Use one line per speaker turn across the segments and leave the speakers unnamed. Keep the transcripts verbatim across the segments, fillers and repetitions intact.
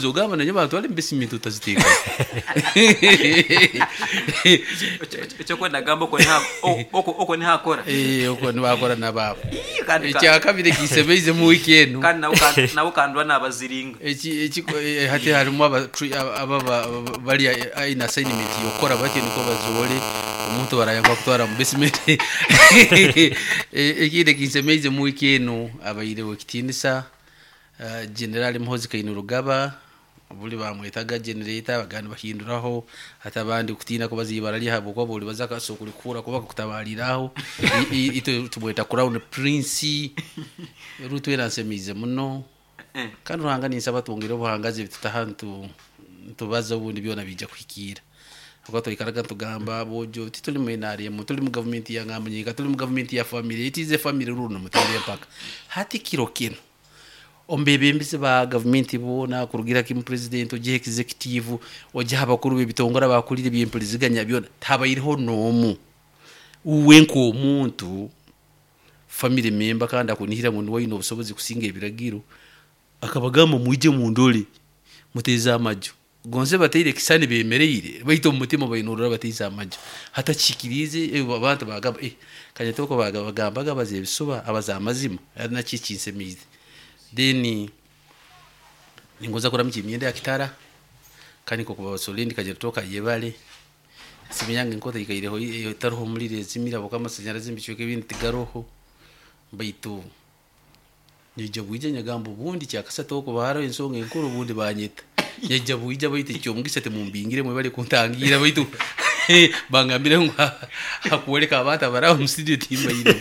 kuzogamba nanye bantu bali mbesiminto taziteka
echo kwenda gambo ko nha oko oko ni hakora
eh oko ni bakora nababo echa kabire kisebeize mu weekend
kandi na uka na ukandwa nabaziringa
echi echi hati harimo aba aba bali aina assignment yokora bati niko bazole umuntu barayanga kutwara mu basement ekide kisebeize mu weekend abayire wekitinisa General Mhozi Kainerugaba buli bamwetaga generator bagani bahinduraho hatabandi kutina ko bazibarali habo ko buli bazaka sokulikura kuba kutabaliraho ito tubweta crown prince rutu eransemize muno kandi urangani sabatungire buhangaze tutahantu tubaza ubundi byona bija kwikira kuko tuyikaraga tugamba bojo tituli mwenari mu tuli mu government ya ngamanyika tuli mu government ya family it is a family rule no mutende paka hati kiro kino ombebe mbise ba government bona kurugira kim president oje executive oje abakuru bibitongora bakulire by'impuriziganya byona tabayiriho nomu uwenko umuntu family member kandi akunihira mu wayino busobozi kusinga ebiragiro akabagamba muje mu ndole muteza amajo gonze batire kisane bemereire bayito mu mutima bayinurura batiza amajo hata chikirize abantu bagaba eh kanye toko bagamba gabaze bisuba abazamazima ari nakikinse mizi deni ningoza kora mji myenda ya kitara kani ko kuba solindi kaje toka yebale siminyange nkota ikaireho taroho mulire zimira bokama sanyarazi mbichoke bintu tigaroho baitu nije buje nyagambo bundi cyakasa toko baharo insonga inkuru bundi banyita yeje buje baite cyombwisete mu mbingire mwe bari kuntangira baitu bangambire ngo hakuwereka abata baraho mu studio timba yino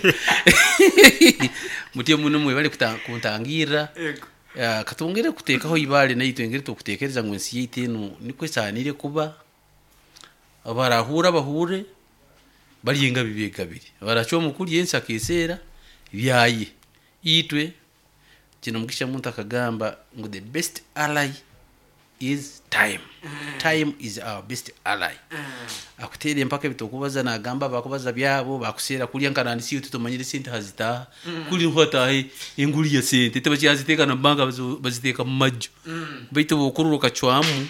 mutiye muno mwe bari kuntangira ya katungire kutekaho ibale na yitwengere to kutekereza ngo nsi yitenu niko sanire kuba abarahura bahure bari yenga bibegabiri baracho mukuri yensa kesera byaye yitwe kino mukisha muntu akagamba ngo the best ally is time. Time is our best ally. Akutere mpaka bitokubaza na gamba bakubaza byabo bakusera kuri yankanani si tutumanyire sente hazita kuri hota inguri ya sente tebachi haziteka na banga baziteka majjo baito bokururuka chwamu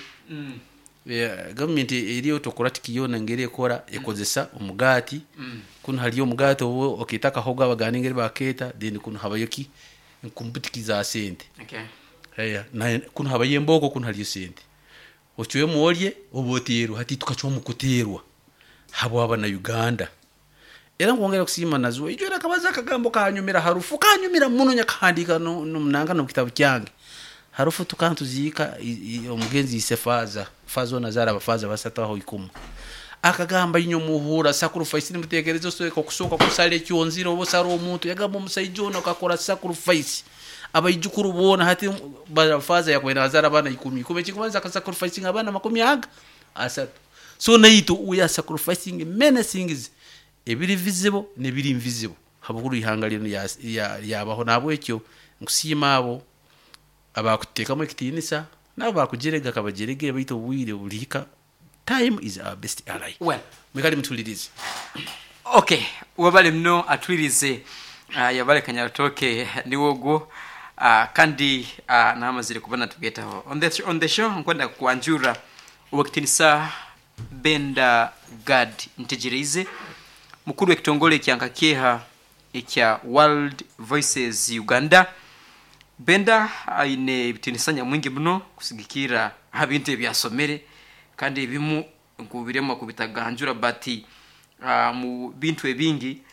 ya government eri autocratic yona ngere kora ekozesa umugati kuna haliyo umugati wo okitaka hoga bagani ngere baketa then kuna habayoki inkumbutikiza sente.
Okay.
Haya na kuna habaye mboko kuna haliyo sente ochuye muolye oboteru hati tukachwa mukuterwa habo aba na Uganda era ngongera kusima nazo ijo era kabaza kagambo kanyumira harufu kanyumira muno nyakandika no mnanga no kitabu cyange harufu tukantuzika omugenzi isefaza fazo nazara abafaza basata aho ikumu akagamba inyo muhura sacrifice nimutekerezo soeka kusoka kusale cyonziro bosaro omuntu yagamba umusayijona akakora sacrifice abayijukuru bona hati bafaza yakwenda azara bana ikumi kume chikumanza ka sacrificing abana makumi haga asatu so naito uya sacrificing many things ebiri visible ne biri invisible habukuru ihangalino ya ya yabaho nabo ekyo ngusima abo abakuteka mu kitinisa nabo bakujerega kabajerege bayito buire bulika. Time is our best ally.
Well,
mekali mtulirize.
Okay, wabale mno atwirize uh, yabale kanyatoke niwogo uh, kandi uh, naamazire kubana tugeta ho on the on the show nkwenda kuanjura wakitinisa Benda Gad Ntegerize mukuru w'ekitongole kyankakeha ekya World Voices Uganda. Benda aine bitinisanya mwingi mno kusigikira habinte byasomere kandi bimu nkubiremo kubitaganjura bati uh, mu bintu ebingi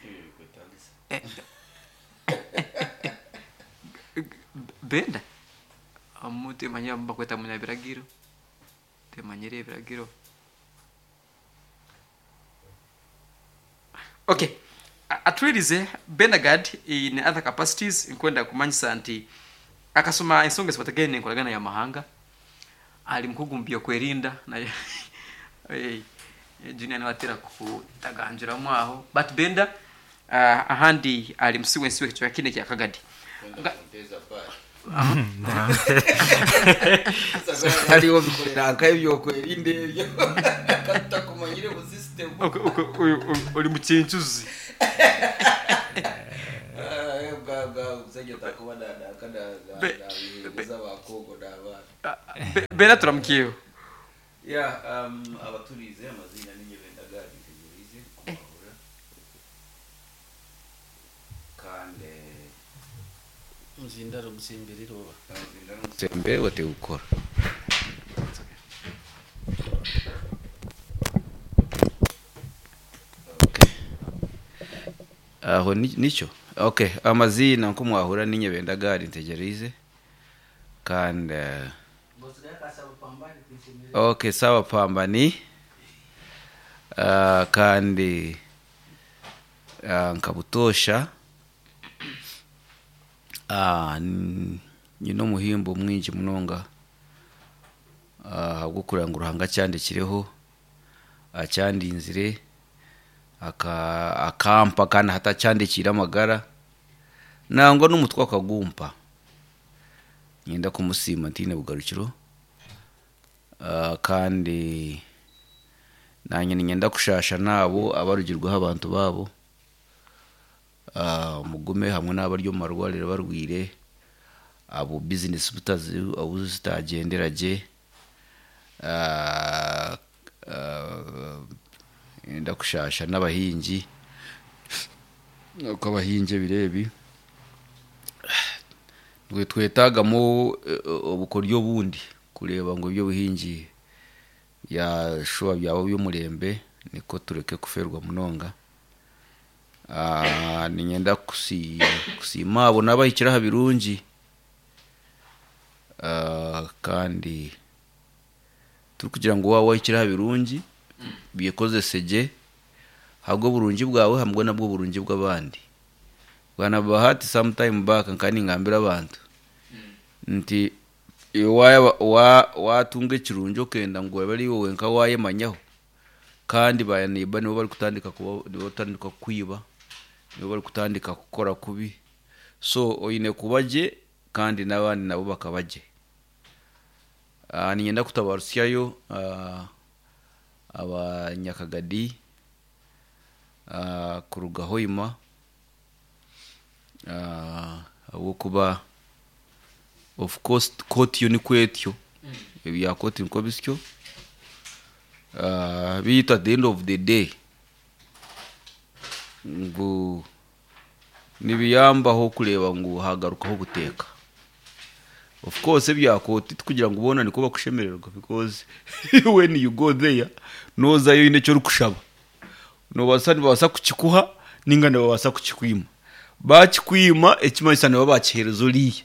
Benda amute manyamba kweta munyabiragiro te manyere biragiro. Okay, atwirize Benda Gad in other capacities nkwenda kumanyisa anti akasoma ensonga zibatagene nkolagana ya mahanga ali mkugumbia kwerinda na eh junior nawatira kutaganjura mwaho but Benda uh, ahandi ali msiwensiwe kichwa kine kya Kagadi
ali obikolera akayibyo kwerinda ebyo katakumanyire mu system
oli muchenchuzi
eh bwa bwa uzageta kuba dada kada za bakogo daba
bera turamkiyo
ya um abaturize amazina ninye bendagari tegurize kumahura kande
muzindaro gusemberero
muzindaro gusembe wote ukora aho nico okay amazina nko mwahura ninye bendagari ntegerize kandi okay sawa pambani uh, kandi uh, nkabutosha ah nyino muhimbo mwinji munonga ah gukuranga uruhanga cyandikireho acyandinzire aka akampa kana hata cyandikira amagara nango n'umutwe akagumpa nyenda kumusima ntine bugarukiro uh, kandi nanye nyenda kushasha nabo abarugirwa abantu babo uh, mugume hamwe n'abaryo marwarire barwire abo business butazi abo zitagenderaje uh, uh, nyenda kushasha n'abahingi uko abahinge birebi twe twetagamo ubukoryo bundi kureba ngo ibyo buhingi ya shuwa byabo by'umurembe niko tureke kuferwa munonga ah ni nyenda kusi kusima abo nabahikira habirungi ah kandi tukugira ngo wawe wahikira habirungi byekoze seje hago burungi bwawe hamwe nabwo burungi bw'abandi bwana bahati sometime back nkani ngambira abantu nti waya wa watunge kirunjo kenda ngo bari wowe nka waye manyaho kandi bayaniba nibo bari kutandika kuba nibo tandika kwiba nibo bari kutandika gukora kubi so oyine kubaje kandi nabandi nabo bakabaje ah ni nyenda kutabarusyayo ah abanyakagadi ah kuruga hoima ah abo kuba of course court yo ni kwetyo ebya court nko bisyo ah bita at the end of the day ngo nibiyamba ho kureba ngo hagaruka ho guteka of course ebya court kugira ngo ubona niko bakushemererwa because when you go there noza yo ine cyo rukushaba no basani basa kukikuha ningane basa kukikwima bakikwima ekimayisa ne babakiherezo liya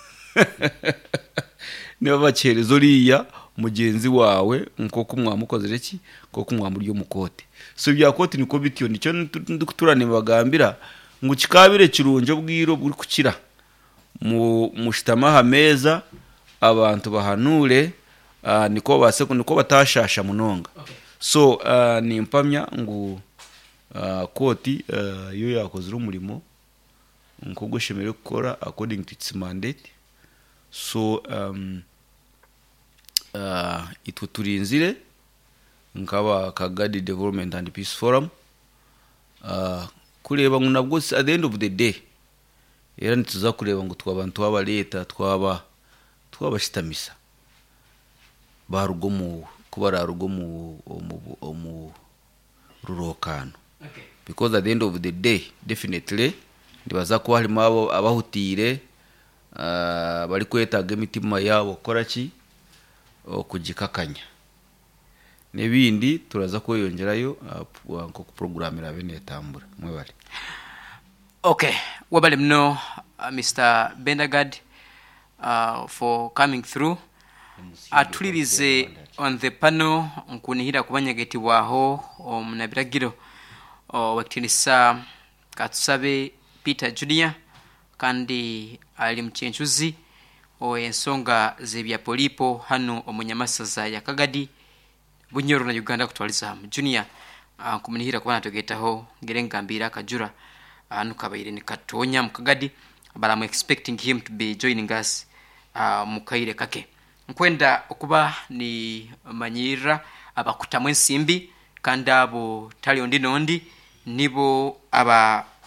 ne babakiherezo liya mugenzi wawe nko kumwamukozere ki ko kumwamuryo mukote so bya kote niko bityo nicyo ndukuturane bagambira ngo kikabire kirunjo bwiro buri kukira mu mushitama hameza abantu bahanure uh, niko base niko batashasha munonga so uh, ni mpamya ngo uh, koti uh, yo yakozira umurimo nko gushemere gukora according to its mandate so um uh, ituturinzire nkaba Kagadi Development and Peace Forum uh, kureba ngo nabwo at the end of the day era nituza kureba ngo twabantu aba leta twaba twabashitamisa barugomu kubara rugomu mu rurokano okay because at the end of the day definitely ndibaza ko harimo abo abahutire uh, bari kwetaga imitima yabo koraki okujikakanya nebindi turaza ko yongerayo nko uh, programmera bene tambura mwebali
okay wabale mno uh, Mister Bendagard uh, for coming through atulirize on the panel nkunihira kubanyageti waho omunabiragiro wakitinisa Katsabe Peter Junior kandi ali mchenchuzi o ensonga zebya polipo hano omunyamasaza ya Kagadi Bunyoro na Uganda kutwaliza Junior uh, kumunihira kubana togetaho ngerengambira kajura anu uh, kabaire ni Katonya mukagadi but I'm expecting him to be joining us uh, mukaire kake nkwenda okuba ni manyira abakutamwe nsimbi kandi abo tali ondi nondi nibo aba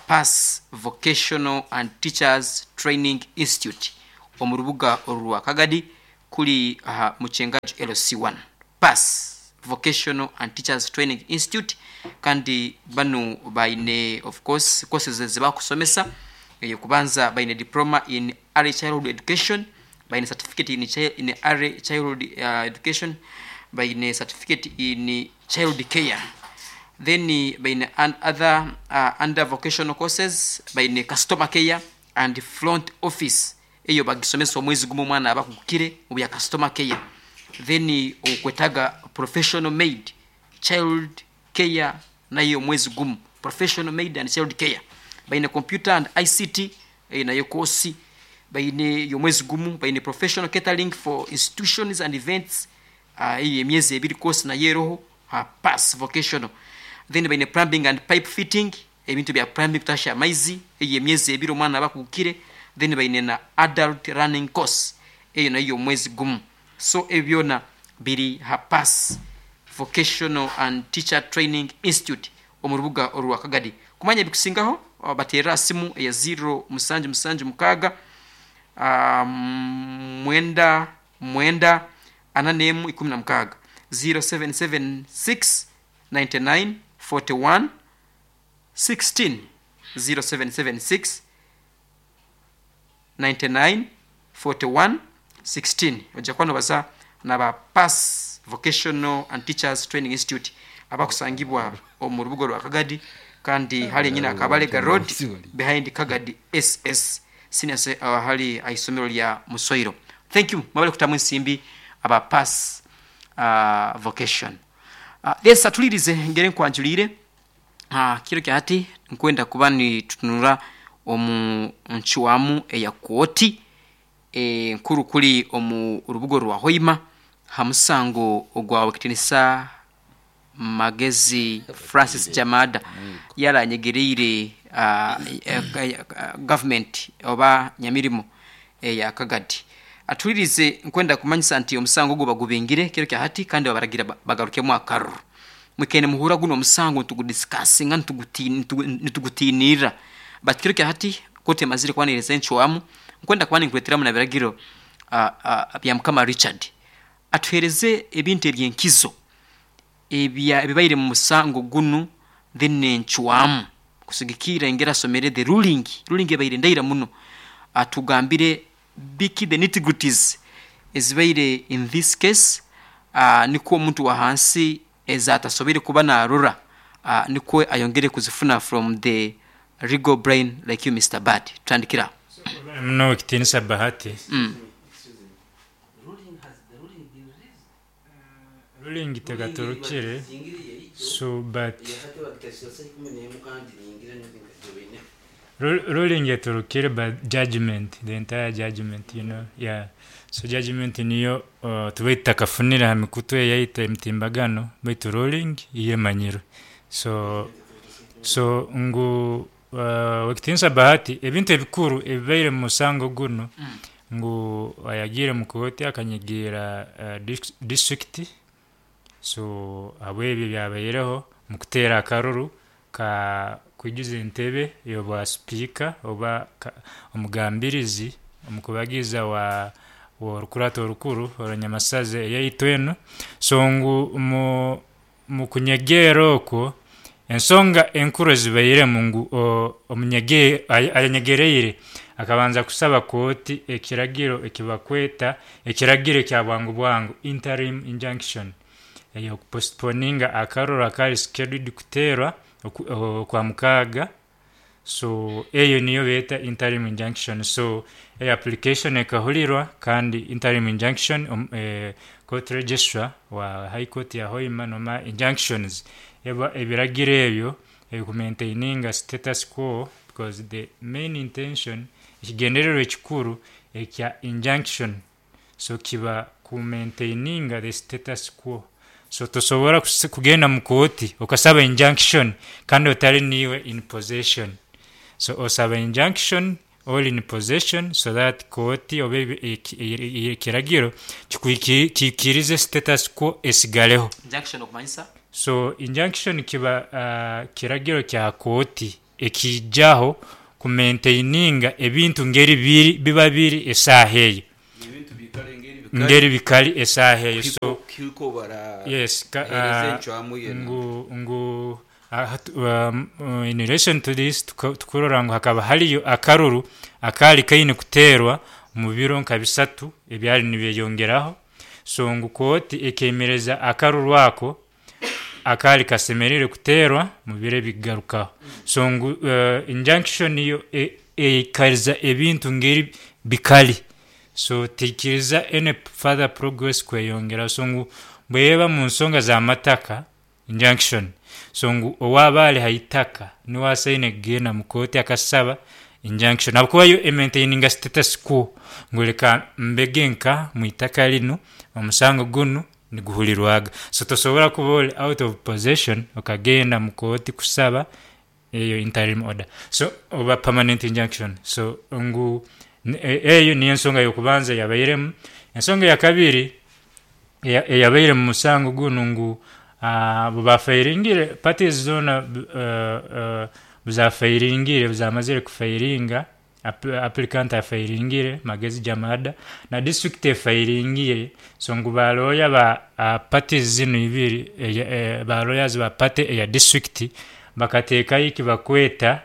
Pass Vocational and Teachers Training Institute omu rubuga olwa Kagadi kuli aha mu Kyengaju L C one. Pass Vocational and Teachers Training Institute kandi banu baine of course courses ziba kusomesa ye kubanza baine diploma in early childhood education, baine certificate in, in early childhood uh, education, baine certificate in child care, then baine and other uh, under vocational courses baine customer care and front office eyo bagisomesa omwezi gumu mwana abakukire mu ya customer care, then ukwetaga professional maid child care nayo mwezi gumu professional maid and child care, baine computer and I C T nayo kosi baine yo mwezi gumu, baine professional catering for institutions and events uh, iyi myezi ebiri kosi na yeroho uh, pass vocational, then baine plumbing and pipe fitting ebintu bya plumbing tasha maizi iyi myezi ebiri mwana abakukire, then baine na adult running course eyo nayo mwezi gumu. So ebyona biri ha pass Vocational and Teacher Training Institute omurubuga olwa Kagadi. Kumanya bikusingaho batera simu ya zero musanju musanju mukaga um, mwenda mwenda ananemu ikumi na mukaga zero seven seven six nine nine four one one six zero seven seven six nine nine four one one six. Ojakwano basa na ba Pass Vocational and Teachers Training Institute abakusangibwa omu rubuga lwa Kagadi kandi hali nyina Kabalega Road behind Kagadi S S sinase uh, hali aisomero lya Musoiro. Thank you mabale kutamu nsimbi aba Pass uh, Vocation. Uh, yes atulirize ngere nkwanjulire uh, kiro kyati nkwenda kubani tutunura omu nchiwamu eya kuoti e nkuru kuli omu rubugo rwa Hoima hamusango ogwa wakitinisa Magezi Francis Jamada yala nyegerire uh, uh, government oba nyamirimo e ya Kagadi. Atulirize nkwenda kumanyisa nti omusango go bagubengire kiro kya hati kandi babaragira bagaruke mu akaru mwikene muhura guno omusango tugudiscussing ntugutinira but kiro kya hati kote mazire kwanireza nchwamu nkwenda kwani nkweteramu na biragiro uh, uh, bya mukama Richard atuhereze ebintu ebyenkizo ebya ebibaire mu musango gunu then nchwamu kusigikira engera somere the ruling ruling ebaire ndaira muno atugambire biki the nitty-gritties ezibaire in this case uh, niko omuntu wa hansi ezatasobere kuba na rura uh, niko ayongere kuzifuna from the legal brain like you Mister Bad tandikira
mno kitinisa bahati mm. ruling itegatorokere so but ruling itorokere but judgment the entire judgment you know yeah so judgment niyo uh, tuwita kafunira hamikutu yaita mtimbagano baitu ruling iye manyiro so so ngu uh, wakitinisa bahati ebintu ebikuru ebibaire mu musango guno mm. ngu ayagire mukote akanyigira uh, district so abwebi byabayereho mukutera akaruru ka kwigize entebe yoba speaker oba omugambirizi omukubagiza wa wa rukurato rukuru oranyamasaze yayitweno so ngu mu mukunyegero ko ensonga enkuru zibayire mungu omunyege ayanyegereire akabanza kusaba koti ekiragiro ekibakweta ekiragiro kya bwangu bwangu interim injunction eyo postponinga akarora akali scheduled kuterwa kwa mukaga so eyo niyo beta interim injunction so e application ekahulirwa kandi interim injunction um, e, court registrar wa high court ya Hoima noma injunctions eba ebiragire ebyo e kumaintaininga status quo because the main intention ikigenderero ekikuru ekya injunction so kiba kumaintaininga the status quo so tosobora kugenda mu court okasaba injunction kandi otali niwe in possession so osaba injunction all in possession so that court obe kiragiro kikirize status quo esigaleho
injunction okumanyisa
so injunction kiba uh, kiragiro kya court ekijaho ku maintaininga ebintu ngeri biri biba biri esaheyo ngeri bikali esaheyo so
kiko bara
yes ka,
uh,
ngu ngu uh, um, uh, in relation to this tukurora ngo hakaba haliyo akaruru akali kaine kuterwa mu biro nka bisatu ebyali nibeyongeraho so ngu koti ekemereza akaruru wako akali kasemerere kuterwa mu bire bigarukaho so ngu uh, injunction iyo ekariza e, ebintu ngeri bikali so tikiriza any further progress kweyongera so ngu bweba mu nsonga za mataka injunction so ngu owabale haitaka ni wasaine gena mukote akasaba injunction nakuba yo maintaining status quo nguleka mbegenka mu itaka lino omusango guno ni guhulirwaga so tosobora kubole out of possession okagenda mukote kusaba eyo interim order so oba permanent injunction so ngu eyo ni ensonga yokubanza yabayiremu ensonga ya kabiri yabayire mu musango guno ngu bubafairingire parties zona buzafairingire buzamazire kufairinga applicant afairingire magezi jamada na district efairingire so ngu baloya ba parties zino ibiri ba lawyers ba party ya district bakateka iki bakweta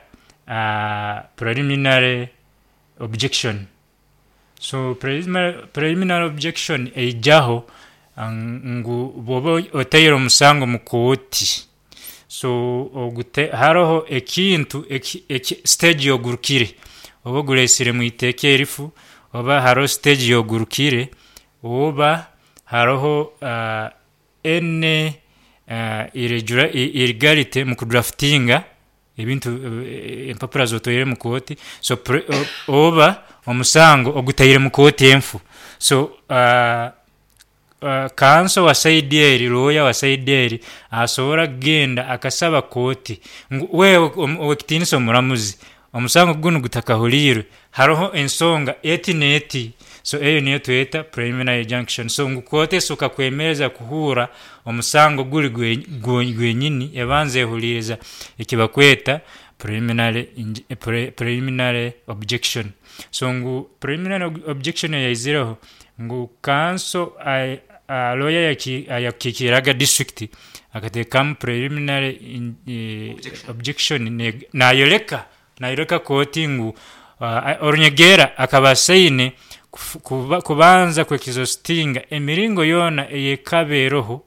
preliminary objection so preliminary, preliminary objection ejaho ngu bobo otayiro musango mukoti so ogute haroho ekintu eki, eki stage yogurukire obo gulesire mu iteke erifu oba haro stage yogurukire oba haroho uh, ene uh, irregular irregularity mu draftinga ebintu empapura zotoyere mu koti so pre, o, oba omusango ogutayire mu koti enfu so uh, uh, kanso wa saideri roya wa saideri asobora genda akasaba koti wewe okitinisa omuramuzi omusango guno gutakahulire haroho ensonga eti neti so eyo niyo tueta preliminary injunction so ngukote soka kwemereza kuhura omusango guli gwenyini ebanze ehuliriza ikibakweta preliminary pre, preliminary objection so ngu preliminary objection yaiziraho ngu kanso ay a lawyer yaki ayakikiraga district akateka preliminary in, uh, objection, objection na yoleka na yoleka koti ngu uh, ornyegera akabasaine kuba, kubanza kwekizo stinga emiringo yona eyekaberoho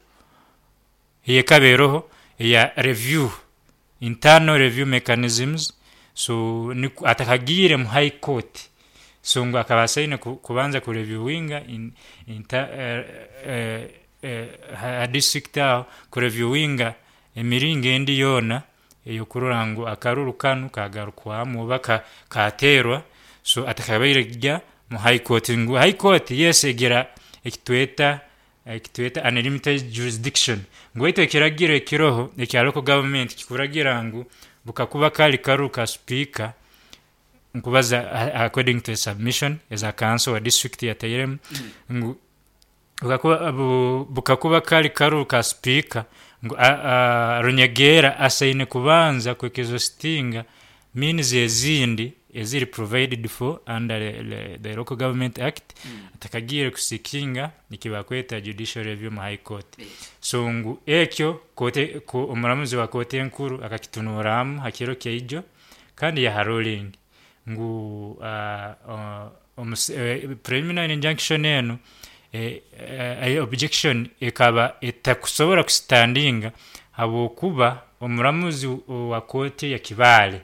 eyekaberoho ya review internal review mechanisms so ni atakagire mu high court so ngo akabasaine kubanza ku reviewinga in inter uh, uh, uh, district ku reviewinga emiringo endi yona eyokurango akaruru kanu kagarukwamu baka katerwa so atakabayirejja mu high court ngu high court yes egira ekitweta ekitweta unlimited jurisdiction ngo ito ekiragira ekiroho ekyaloko government kikuragira ngu bukakuba kali karuka speaker nkubaza according to a submission as a council or district ya Tayirem ngu bukakuba bukakuba kali karuka speaker ngu runyegera asaine kubanza kwekezo stinga means ezindi eziri provided for under the, the local government act mm. atakagire kusikinga nikibakweta judicial review mu high court yes. so ngu ekyo kote ko umuramuzi wa kote nkuru akakitunuramu hakiro kyejo kandi ya haroling ngu uh, uh, um, uh, preliminary injunction eno eh, uh, objection ekaba etakusobora kustandinga habo kuba umuramuzi wa kote ya Kibale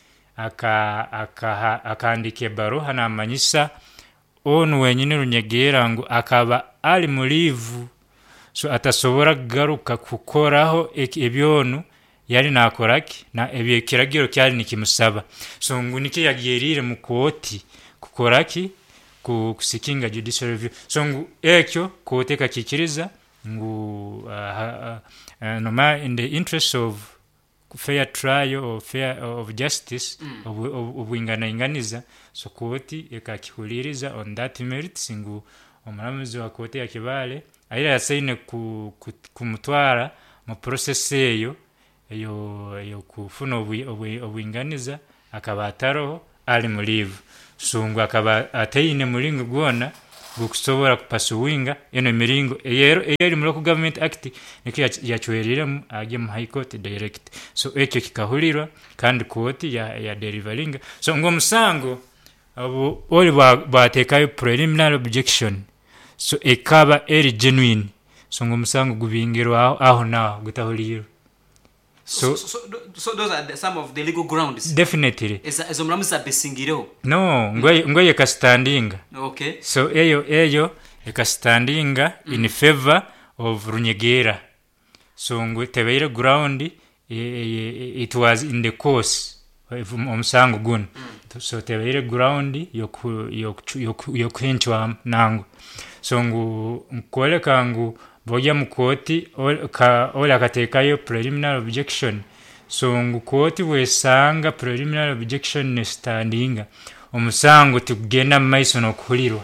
aka aka akandike baruha namanyisa onu wenyine runyegera ngo akaba ali mulivu so atasobora garuka kukoraho ebyonu yari nakoraki na ebye kiragiro cyari nikimusaba so ngo niki yagirire mu koti kukoraki ku kusikinga judicial review so ngo ekyo koteka kikiriza ngo uh, uh, uh, no ma in the interest of fair trial or fair of justice mm. of wingana inganiza so koti ekakihuliriza on that merit singu omuramuzi wa koti ya Kibale ayira yasaine ku kumutwara mu process eyo eyo eyo kufuna obwinganiza akaba ataroho ali mu leave so ngo akaba atayine mulingo gwona gukusobora kupasuwinga eno miringo eyero eyeri mu local government act niko yachwereremu aje mu high court direct so ekyo kikahulirwa kandi court ya ya delivering so ngo musango abo oli batekayo preliminary objection so ekaba eri genuine so ngo musango gubingirwa aho, aho naho gutahulirwa
so so, so so those are the, some of the legal grounds
definitely
as as omulamuza besingiro
no ngoye ngoye ka standinga
okay
so eyo eyo eka standinga mm. in favor of Runyegera so ngo tebeire ground e, e, it was in the course of omusango gun mm. so tebeire ground yoku yoku yokuhenchwa nangu so ngo nkole kangu boya mukoti ka ola katekayo preliminary objection so ngukoti wesanga preliminary objection ne standinga omusango tugenda maiso no kuhulirwa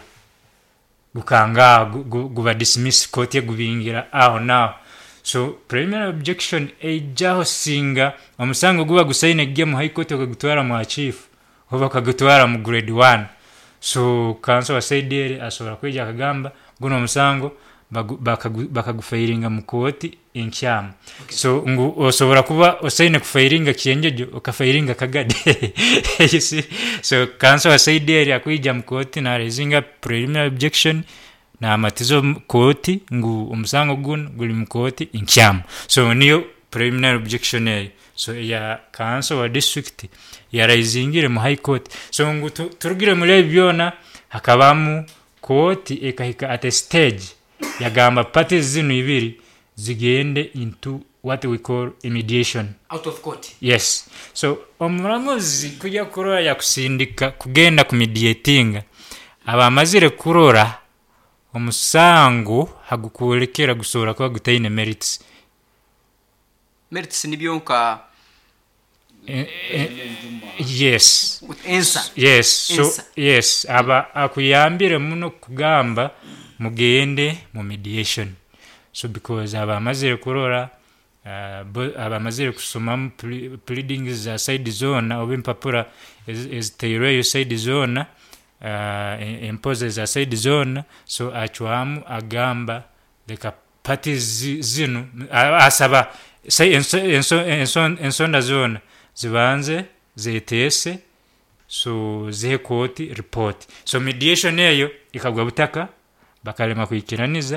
gukanga guba dismiss koti gubingira aho now so preliminary objection ejaho singa omusango guba gusaine game high court okagutwara mu chief oba kagutwara mu grade one so kanso wasaidire asobora kweja kagamba guno omusango bakagufairinga mu koti enkyama okay. so ngu osobora kuba osaine kufairinga kiyenjejo okafairinga kagade you see so kanso wasaidire akuija mu koti na raising preliminary objection na amatizo koti ngu omusango gun guli mu koti enkyama so niyo preliminary objection eyo so ya kanso wa district ya raisingire mu high court so ngu turugire muri byona hakabamu koti ekahika at a stage yagamba parties zino ibiri zigende into what we call a mediation
out of court
yes so omuramuzi kujya kurora yakusindika kugenda ku mediating abamazire kurora omusango hagukuolekera gusora kwa gutaine merits
merits ni byonka
eh, eh, yes
answer
yes so answer. Yes aba akuyambire muno kugamba mugende mu mediation so because abamazire kurora uh, abamazire kusoma pleadings za side zone obimpapura is tayreyo side zone uh, impose za side zone so achwamu agamba the parties zino asaba say enso enso ensonda zone zibanze zetese so ze court report so mediation eyo ikagwa butaka bakalema kuikiraniza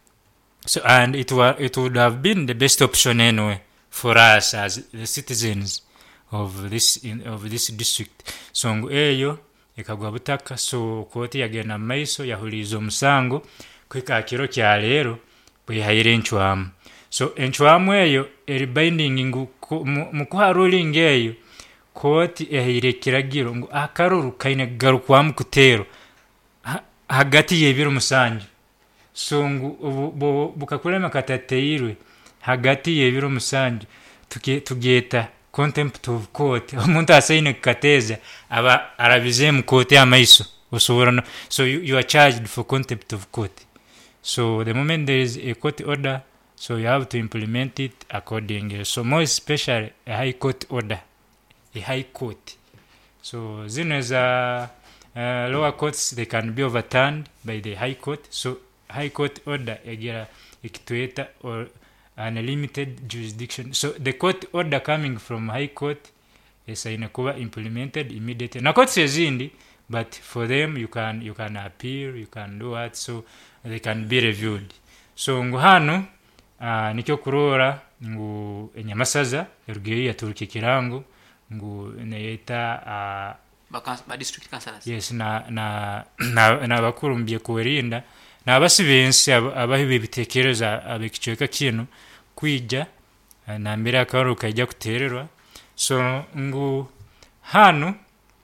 so and it was it would have been the best option anyway for us as the citizens of this in, of this district so ngo eyo ikagwa butaka so koti yagena maiso yahulizo musango kwika kiro kya lero bwe hayire enchwamu so enchwamu eyo eri binding ngu mu kwa ruling eyo koti ehire kiragiro ngo akaruru kaine garukwa mu kutero ha, hagati yebiro musanju so ngu bukakulema katateirwe hagati yebiro musanju tuke tugeta contempt of court omuntu asaine kateza aba arabize mu court ya maiso usobora so you, you are charged for contempt of court so the moment there is a court order so you have to implement it accordingly so more especially a high court order a high court so zino as a uh, lower courts they can be overturned by the high court so high court order egera ikitueta or unlimited jurisdiction so the court order coming from high court is inakuwa implemented immediately na courts ezindi but for them you can you can appeal you can do what so they can be reviewed so nguhano uh, nikyo kurora ngu enyamasaza erugeyi yaturuke kirango ngu neyeta uh,
ba district councillors
yes na na na, na bakurumbiye kuwerinda na abasibensi abahibe bitekereza abekicweka kino kwija na mbere akaruka ijya kutererwa so ngu hano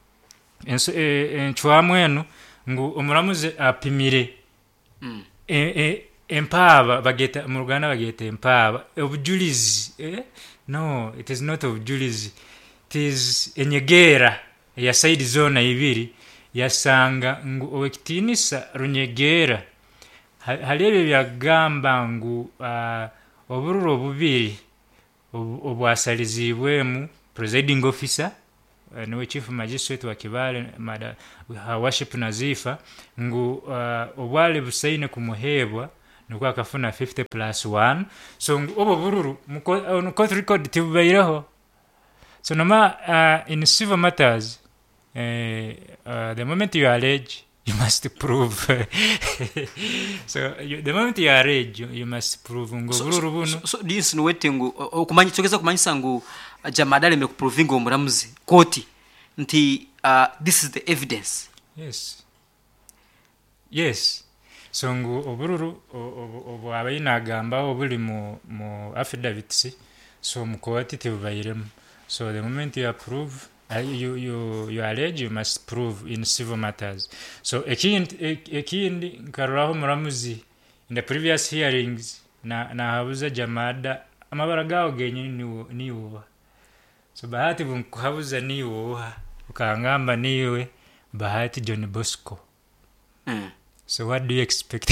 enso enchwamwenu ngu omuramuze apimire mm. e, e, empaba bageta mu Rwanda bageta empaba obujulizi eh? No it is not obujulizi it is enyegera ya side zone ibiri yasanga ngu owekitinisa Runyegera halebe byagamba ngu uh, obururo bubiri obu- obwasalizibwemu presiding officer uh, niwe chief magistrate wa Kibale mada her worship Nazifa ngu uh, obwale busaine kumuhebwa nikuwa akafuna fifty plus one so ngu obo bururu muko- on court record tibubairaho so noma uh, in civil matters uh, uh, the moment you allege you must prove so you, the moment you allege you, you must prove ngu
so,
bururu
so,
buno
so, so this ni wete ngu okumanyi chogeza kumanyisa ngu uh, jamadale me kuprovinga omuramuzi koti nti uh, this is the evidence.
yes yes so ngu obururu obu abayina agambaho buli mu, mu affidavits so mukoti tibubairemu so the moment you approve uh, you, you, you allege you must prove in civil matters so ekindi ek- ekindi nkaruraho muramuzi in the previous hearings na nahabuza jamada amabara gaho genye niwo niwo so bahati bunkuhabuza niwo ukangamba niwe Bahati John Bosco.
Mm.
So what do you expect?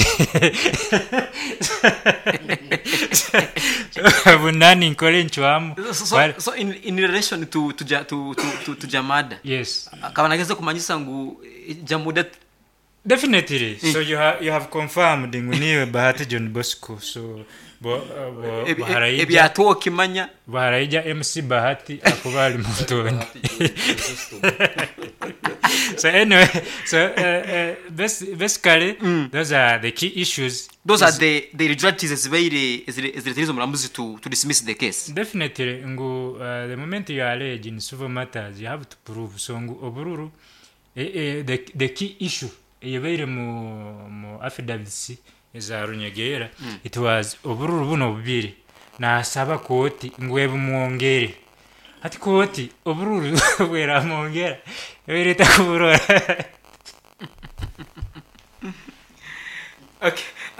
So bunani nkole nchwamu.
So, so, so in, in relation to to, ja- to, to, to, to jamada
Yes.
kabanageza kumanyisa ngu eh, jamuda
Definitely. So you have you have confirmed nguniwe Bahati John Bosco. So bo bo baharaija
ebyatuo kimanya
baharaija M C Bahati akubali mutoni. So anyway, so uh, uh, bas- basically mm. those are the key issues.
those are the the irregularities ezibaire eziretiriza omulamuzi to to dismiss the case.
Definitely ngu uh, the moment you allege in civil matters you have to prove so ngu obururu eh, eh, the the key issue eyabaire mu mu affidavits eza Runyegera mm. it was obururu buno bubiri na asaba koti ngwebu muongere ati koti obururu bwera muongera ebireta kuburora.
Okay.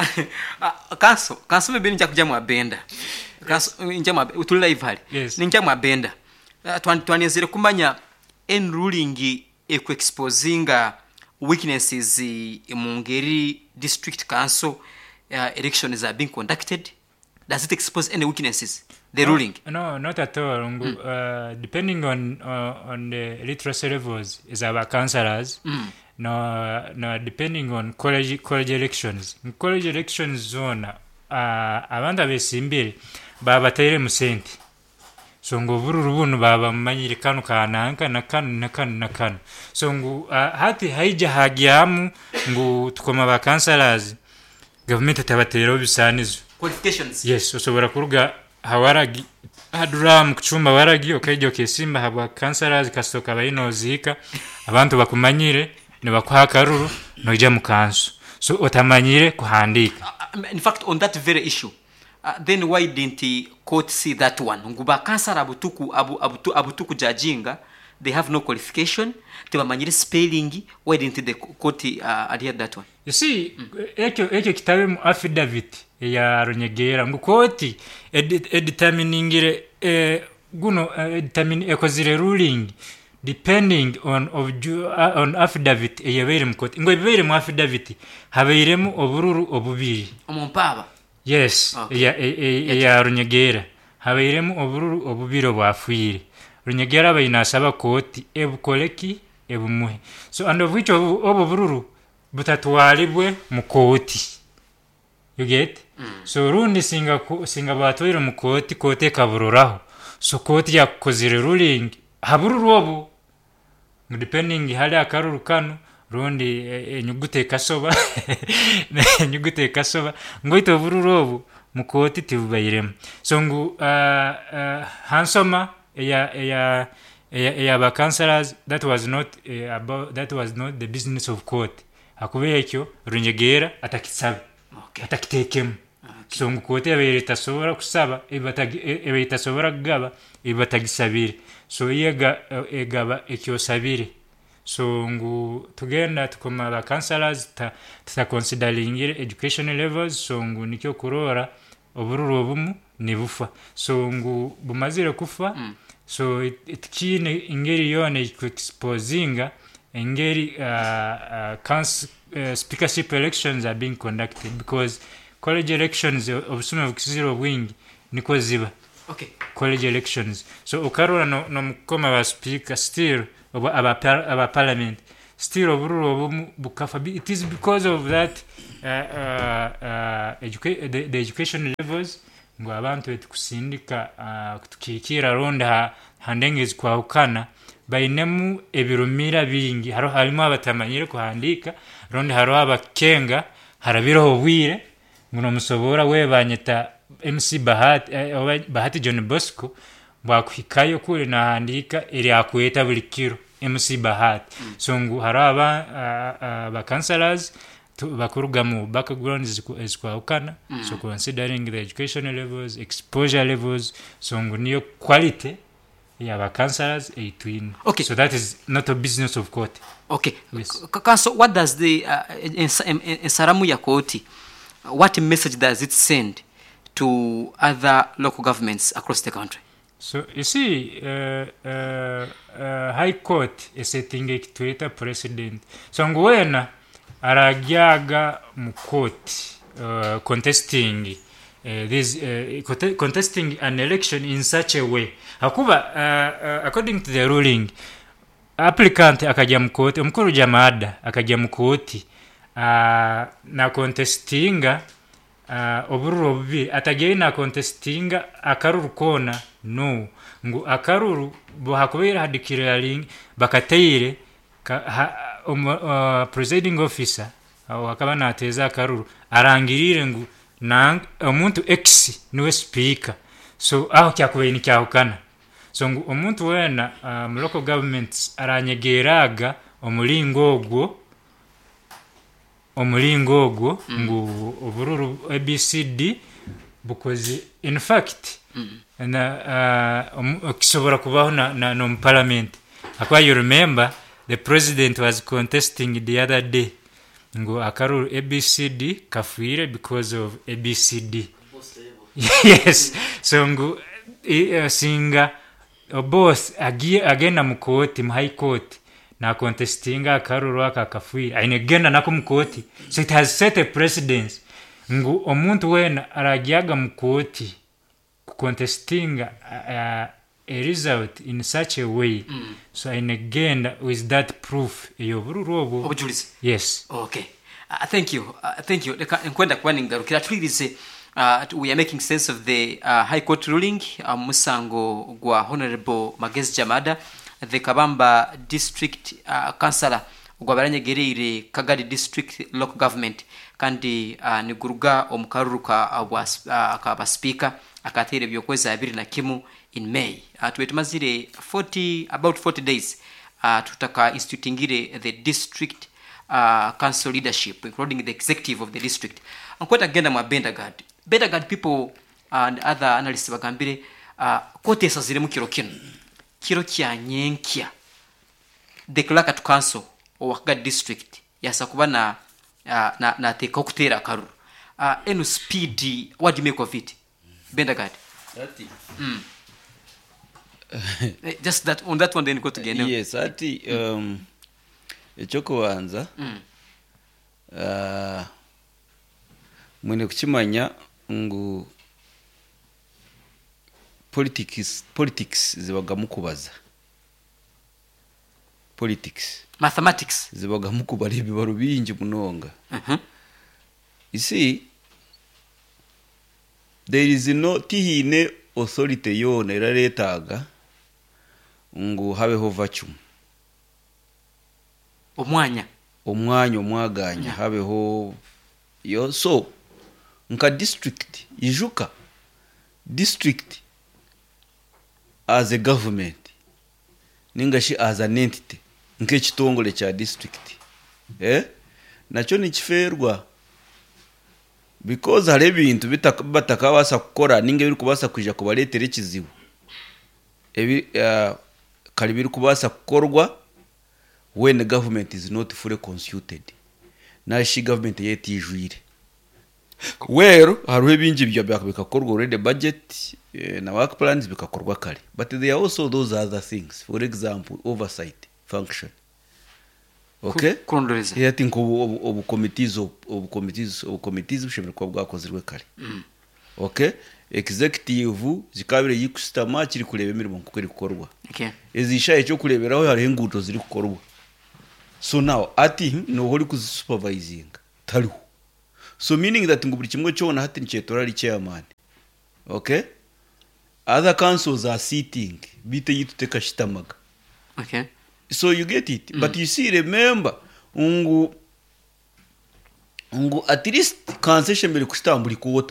uh, kanso kanso mebe nja kuja mu abenda kanso nja mu ab- tuli live hali
Yes.
ninja mu abenda uh, twan twanezere kumanya en ruling eku exposinga weaknesses uh, mu ngeri district council uh, elections are being conducted. Does it expose any weaknesses, the
No,
ruling?
No, not at all. Mm. Uh, depending on uh, on the literacy levels is our councillors.
Mm.
No, no, depending on college college elections. In college elections zone, uh, abantu abesimbire baba tere musenti. So ngo bururu bunu baba manyire kanu kananka na kanu na kanu na kanu. So ngo uh, hati haija hagiamu ngo tukoma ba councillors government tabatero bisanizo.
Qualifications.
Yes, usobora kuruga hawaragi hadura mu kucumba waragi okaije okesimba habwa councillors kasoka bayinozika abantu bakumanyire ne bakwa karuru noja mu kanso so otamanyire kuhandika.
Uh, in fact, on that very issue, uh, then why didn't the court see that one? Nguba kansara abutuku abu, abutu, abutuku jajinga, they have no qualification. They were spelling. Why didn't the court uh, adhere that one?
You see, ekyo ekyo kitabe mu affidavit ya Runyegera ngukoti determiningire eh, guno uh, determine ekozire ruling depending on of uh, on affidavit eyabeire mu court ngo ebeire mu affidavit habeiremu obururu obubiri.
Omumpaba.
Yes,
Okay.
ya e, e, ya Runyegera habeiremu obururu obubiro bwafuire Runyegera bayinasaba koti ebukoleki ebumuhe so and of which obu obu bururu butatwalibwe mu koti you get mm. so rundi singa ku, singa batwire mu koti kote kabururaho so koti yakozire ruling habururu obu depending hali akaruru kanu rundi enyugute e, kasoba enyugute kasoba ngoito bururu obu mu koti tibubayiremu so ngu uh, uh, hansoma ya ya ya ba councillors that was not uh, about that was not the business of court akube ekyo Runyegera atakisabe
Okay.
atakitekemu okay. So ngu kote abere tasobora kusaba ebatagi ebe tasobora kugaba ebatagisabire so yega egaba ekyo sabire so ngu tugenda tukoma ba councillors ta, ta considering education levels so ngu nikyo kurora obururu obumu nibufa so ngu bumazire kufa mm. So itkine it ingeri yone exposinga ingeri uh, uh, council, uh, speakership elections are being conducted because college elections of some of zero wing niko ziba
okay
college elections so ukarura no, no mukoma ba speaker still oba aba, par, aba parliament still obururu obu bukafa it is because of that uh, uh, uh, educa- the, the education levels ngo abantu betukusindika uh, tukikira ronda handengezi kwa ukana bainemu ebirumira bingi haro harimo abatamanyire kuhandika ronda haro abakenga harabiro obwire muno musobora webanyeta M C Bahati eh, Bahati John Bosco bakwikayo kuri nahandika eri akweta buli kiro M C Bahati mm. so ngu haraba uh, uh, ba counselors bakuruga mu backgrounds kwa ukana mm. so considering the education levels exposure levels so ngu niyo quality ya ba counselors eighteen
okay
so that is not a business of court
okay
yes.
So what does the uh, in, in, in Saramu ya koti what message does it send to other local governments across the country?
So you see, uh, uh, uh, High Court is setting a Twitter president. So nguwena aragyaga mu court uh, contesting uh, this uh, contesting an election in such a way. Hakuba uh, uh, according to the ruling, applicant akajya mu court, umukuru jamada akajya mu court uh, na contestinga uh, obururu obubi atagiye na contestinga akaruru kona no ngu akaruru bo hakubera hadiclaring bakatayire ka, ha, um, uh, presiding officer aho akaba nateza akaruru arangirire ngu na umuntu X niwe speaker so aho cyakubera ni cyahukana so ngu umuntu wena uh, mu local governments aranyegeraga omulingo ogwo omulingo ogwo mm. ngu ubururu A B C D because in fact mm. na uh, kisobora kubaho na, na no parliament akwa you remember the president was contesting the other day ngo akaru A B C D kafuire because of A B C D yes so ngo uh, singa uh, boss agi agenda mu court mu high court na contestinga akaru aka kafuire ainegenda nako mu court so it has set a precedence ngo omuntu wena aragiaga mu court contesting uh, uh, a result in such a way mm. so and again with that proof yobururobo yes
okay uh, thank you uh, thank you nkwenda kwaninga rukira twirize uh, we are making sense of the uh, high court ruling uh, musango gwa honorable Magezi Jamada the Kabamba district uh, councillor gwa baranyegerere Kagadi district local government kandi uh, niguruga omukaruruka aba uh, speaker akatere byokweza abiri na kimu in May uh, tuwetumazire forty about forty days uh, tutaka institutingire the district uh, council leadership including the executive of the district ankwata genda mwa Bendagard Bendagard people and other analysts bagambire uh, kote esazire mu kiro kino kiro kya nyenkya the clerk to council of Kagadi district yasa kuba na uh, na na teka okutera karuru uh, enu speed what do you make of it Bendagard
ati
mm. just that on that one then go together
uh, yes ati um echoko wanza
mm.
uh, mwene kuchimanya ngu politics politics zibaga mukubaza politics
mathematics
zibaga mukubara ibibaro bingi munonga
uh-huh.
you see there is no tihine authority yona iraretaga ngo habeho vacuum
omwanya
omwanya omwaganya yeah. habeho yo so nka district ijuka district as a government ningashi as an entity nke kitongole cha district eh nacho ni kiferwa because hare bintu bitakabasa gukora ninge biri kubasa kuja kubaletera ikizibu ebi uh, kali biri kubasa gukorwa when the government is not fully consulted na shi government yeti ijwire where haruhe ebingi byo bikakorwa already budget uh, na work plans bikakorwa kali but there are also those other things for example oversight function okay
kondoreza
yeah think obu obu committees obu committees obu committees ushobora kuba bwakozirwe kali
mm.
okay executive zikabire yikusitama kiri kureba emirimo kuko iri gukorwa
okay
ezishaye cyo kureberaho hariho enguto ziri gukorwa so now ati no hori kuzisupervising tariho so meaning that ngo buri kimwe cyona hati nicyetora ari chairman okay other councils are sitting bite yituteka shitamaga
okay
so you get it mm. but you see remember ungu ungu at least concession bere kustambuli kuota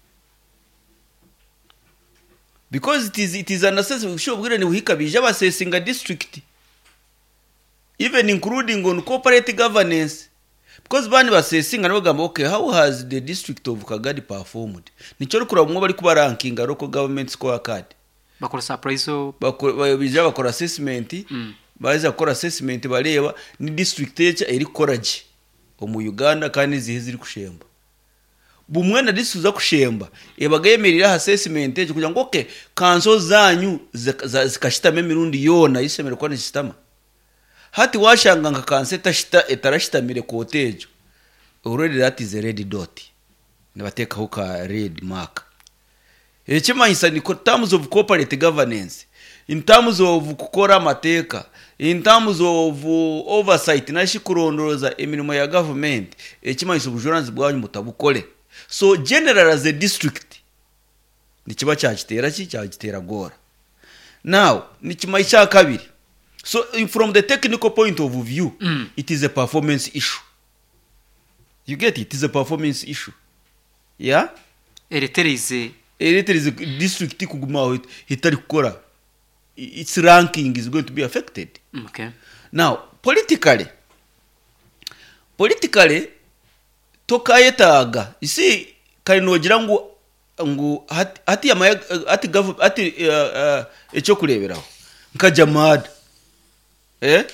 because it is it is an assessment sure bwira ni uhikabije abasesinga district even including on corporate governance because bani basesinga nabo gamba okay how has the district of Kagadi performed nico rukura bumwe bari kuba ranking local government scorecard
bakora surprise so
bakora bakora assessment mm. baza gukora assessment bareba ni district echa eri courage mu Uganda kandi zihe ziri kushemba bumwe na disuza kushemba ebagayemerira assessment echo kugira ngo okay kanso zanyu zikashitama emirundi yona isemere kwa nisitama hati washanga nga kanseta shita etarashitamire kotejo already that is a red dot nibateka huka red mark ekimanyisa ni terms of corporate governance in terms of kukora mateka in terms of oversight nashikurondoroza emirimo ya government ekimanyisa ubujoranzi bwanyu mutabukole so general as a district nikiba cyagitera ki cyagitera gora now nikimayisha kabiri so from the technical point of view mm. it is a performance issue you get it, it is a performance issue yeah
ereterize
ereterize district kuguma hitari kukora its ranking is going to be affected
okay
now politically politically tokayetaga isi kali nogira ngo ngo hati hati ya hati government hati echo kureberaho nkajamad eh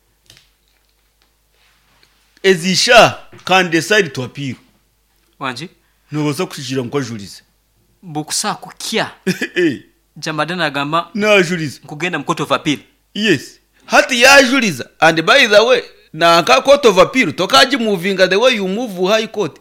ezisha can decide to appeal
wanji
noboza kushira ngo ajurize
bukusa kukya
eh
jamadana gamba
na ajurize
kugenda mu court of appeal
yes hati ya ajuriza and by the way na ka court of appeal tokaji moving the way you move high court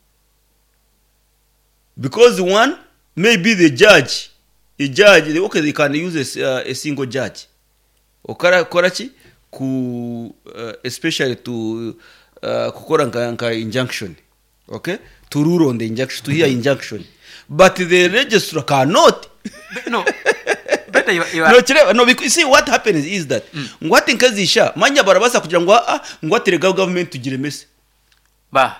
because one may be the judge a judge okay they can use a, uh, a single judge okara korachi ku uh, especially to uh, kukora nka injunction okay to rule on the injunction to hear injunction but the registrar cannot
no better you, you
are no chire no because see what happens is that mm. ngwate nkazisha manya barabasa kugira ngo ah ngwate government tugire mese
ba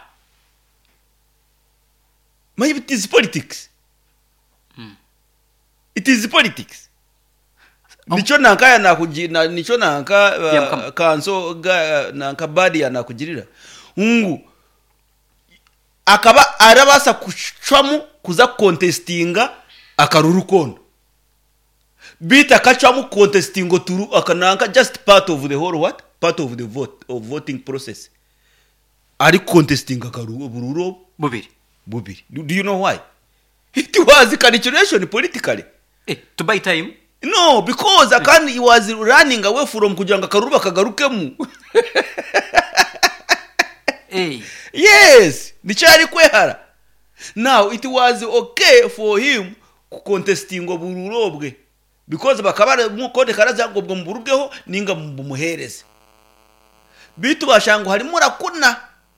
maybe it is politics mm. it is politics oh. nicho nankaya nakujina nicho nanka uh, yeah, kanso ga nanka badi yanakugirira ungu akaba arabasa kuchwamu kuza contestinga akaruru kono bita kachamu contestingo turu akananka just part of the whole what part of the vote of voting process ari contestinga akaruru bururo
bubiri
bubiri do, do you know why it was a calculation politically
eh to buy time
no because akan he was running away from kujanga karuba kagarukemu
eh
yes nichari kwehara now it was okay for him ku contestingo bururobwe because bakabara mu kode karaza ngo bwo mburugeho ninga mumuhereze bitu bashango harimo rakuna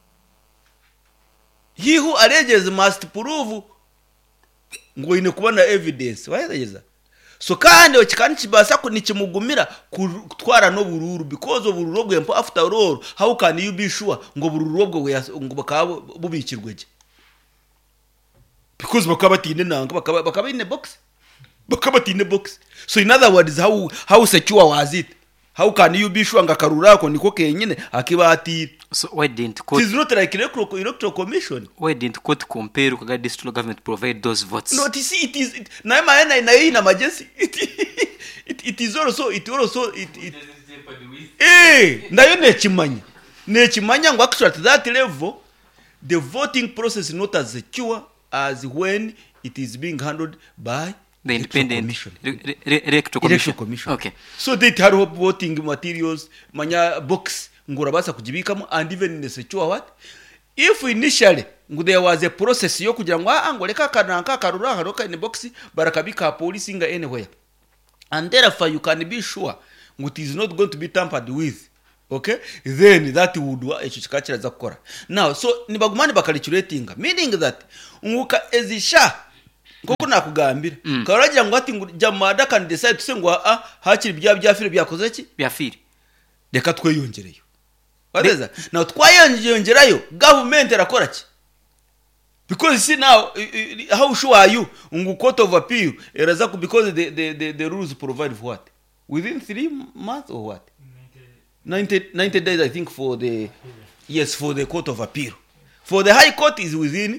he who alleges must prove ngo ine kubona evidence wayegeza so kandi okikani kibasa ko nikimugumira kutwara no bururu because bururu bwe mpo after all how can you be sure ngo bururu bwe ngo bakaba bubikirweje because bakaba tine nanga bakaba bakaba in a box bakaba tine box so in other words how how secure was it how can you be sure nga karura ko niko kenyine akiba ati
so why didn't court
it is not like electoral electoral commission
why didn't court compare Kagadi district government provide those votes
no it is it is na maana ina ina emergency it, it, it is also it also it, it eh nayo nekimanya nekimanya ngo actually at that level the voting process is not as secure as when it is being handled by
the independent commission. Re- re- re- electoral commission.
commission
Okay.
So they had voting materials, manya box ngurabasa kujibikamo and even in the secure what if initially ngo there was a process yo kugira ngo ah ngo reka kananka karura haroka in box barakabika police nga anywhere, and therefore you can be sure ngo it is not going to be tampered with, okay, then that would echo kikakira za gukora. Now so nibagumane bakalculating, meaning that nguka ezisha ngoko nakugambira mm. karagira ngo ati jamada can decide to say ngo ah hakiri bya byafire byakoze ki
byafire
reka tweyongereyo bareza now twayongerayo government erakora ki, because see now how sure are you ngo court of appeal eraza because the, the the the rules provide for what within three months or what ninety, ninety days I think for the yes for the court of appeal. For the high court is within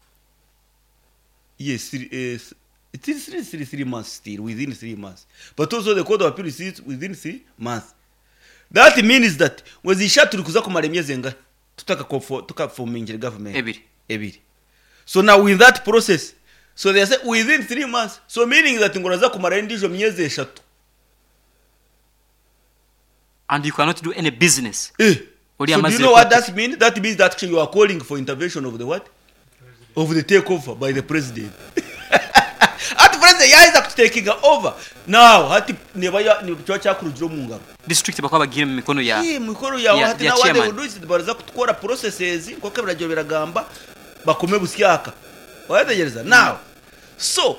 yes three, uh, it is three, three, three months still within three months, but also the court of appeal is within three months. That means that wazisha tulikuza kumara emyezi nga tutaka ko tuka forming government
ebiri
ebiri. So now with that process, so they say within three months, so meaning that ngoraza kumara ndijo myezi eshatu,
and you cannot do any business.
Eh. So do you know what that means? That means that you are calling for intervention of the what? Of the takeover by the president. At the president, yeah, is taking over. Now, hati nebaya ni chocha kurujiro mungaro.
District bakaba bagire mu mikono ya.
Eh, mikono ya hati na wale uduzi baraza kutwara processes ko kebirajo biragamba bakome busyaka. Wategereza. Now, so